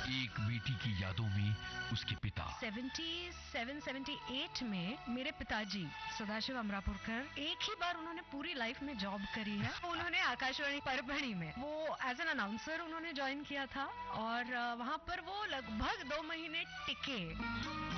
एक बेटी की यादों में उसके पिता 77-78 में मेरे पिताजी सदाशिव अमरापुरकर एक ही बार उन्होंने पूरी लाइफ में जॉब करी है। उन्होंने आकाशवाणी परभणी में वो एज एन अनाउंसर उन्होंने ज्वाइन किया था और वहां पर वो लगभग 2 महीने टिके।